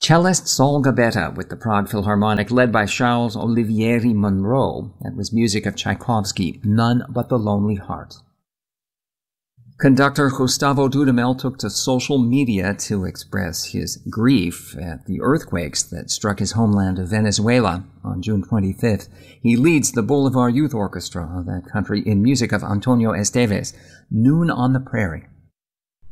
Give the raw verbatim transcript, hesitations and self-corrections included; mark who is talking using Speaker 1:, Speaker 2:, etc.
Speaker 1: Cellist Saul Gabetta with the Prague Philharmonic, led by Charles Olivieri Monroe. That was music of Tchaikovsky, None But the Lonely Heart. Conductor Gustavo Dudamel took to social media to express his grief at the earthquakes that struck his homeland of Venezuela on June twenty-fifth. He leads the Bolivar Youth Orchestra of that country in music of Antonio Esteves, Noon on the Prairie.